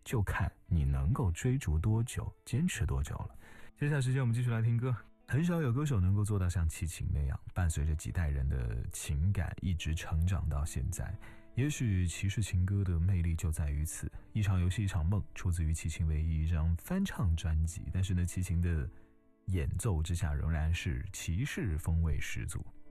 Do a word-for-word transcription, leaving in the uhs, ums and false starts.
就看你能够追逐多久，坚持多久了。接下来时间我们继续来听歌。很少有歌手能够做到像齐秦那样，伴随着几代人的情感一直成长到现在。也许骑士情歌的魅力就在于此，一场游戏一场梦出自于齐秦唯一一张翻唱专辑，但是呢，齐秦的演奏之下仍然是骑士风味十足。